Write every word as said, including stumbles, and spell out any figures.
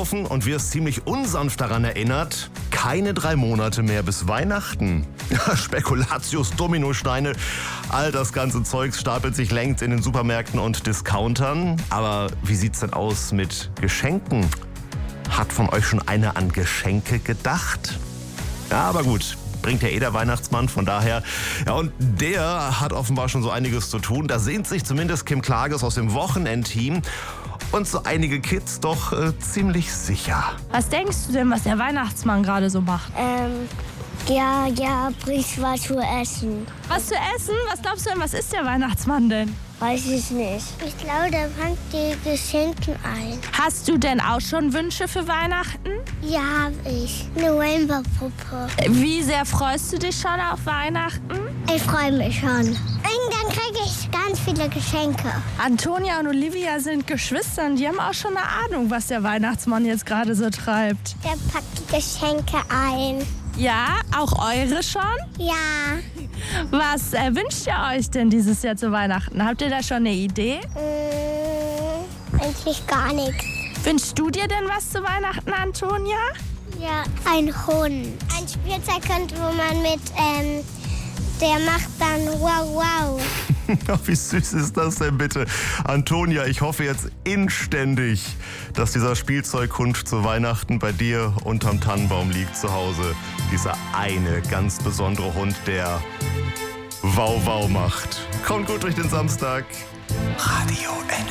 gelaufen und wirst ziemlich unsanft daran erinnert, keine drei Monate mehr bis Weihnachten. Spekulatius, Dominosteine, all das ganze Zeugs stapelt sich längst in den Supermärkten und Discountern. Aber wie sieht's denn aus mit Geschenken? Hat von euch schon einer an Geschenke gedacht? Ja, aber gut. Bringt ja eh der Weihnachtsmann, von daher. Ja, und der hat offenbar schon so einiges zu tun. Da sehnt sich zumindest Kim Klages aus dem Wochenendteam und so einige Kids doch äh, ziemlich sicher. Was denkst du denn, was der Weihnachtsmann gerade so macht? Ähm, ja, ja, bringst was zu essen. Was zu essen? Was glaubst du denn, was ist der Weihnachtsmann denn? Weiß ich nicht. Ich glaube, der fängt die Geschenke ein. Hast du denn auch schon Wünsche für Weihnachten? Ja, hab ich. Eine Rainbow-Puppe. Wie sehr freust du dich schon auf Weihnachten? Ich freue mich schon. Und dann kriege ich ganz viele Geschenke. Antonia und Olivia sind Geschwister und die haben auch schon eine Ahnung, was der Weihnachtsmann jetzt gerade so treibt. Der packt die Geschenke ein. Ja, auch eure schon? Ja. Was äh, wünscht ihr euch denn dieses Jahr zu Weihnachten? Habt ihr da schon eine Idee? Mmh, eigentlich gar nichts. Wünschst du dir denn was zu Weihnachten, Antonia? Ja, ein Hund. Ein Spielzeughund, wo man mit, ähm, der macht dann wow, wow. Wie süß ist das denn bitte? Antonia, ich hoffe jetzt inständig, dass dieser Spielzeughund zu Weihnachten bei dir unterm Tannenbaum liegt zu Hause. Dieser eine ganz besondere Hund, der Wow Wow macht. Kommt gut durch den Samstag. Radio N